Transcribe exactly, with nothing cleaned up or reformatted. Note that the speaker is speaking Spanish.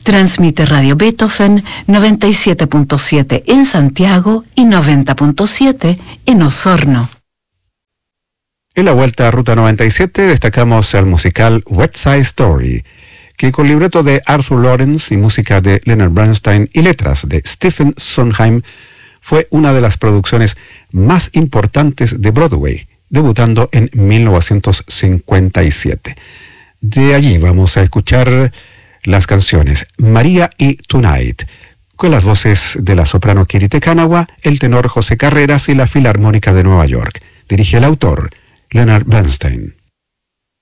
Transmite Radio Beethoven noventa y siete punto siete en Santiago y noventa punto siete en Osorno. En la vuelta a Ruta noventa y siete destacamos el musical West Side Story, que con libreto de Arthur Lawrence y música de Leonard Bernstein y letras de Stephen Sondheim fue una de las producciones más importantes de Broadway, debutando en mil novecientos cincuenta y siete. De allí vamos a escuchar las canciones María y Tonight, con las voces de la soprano Kirite Kanawa, el tenor José Carreras y la Filarmónica de Nueva York. Dirige el autor Leonard Bernstein.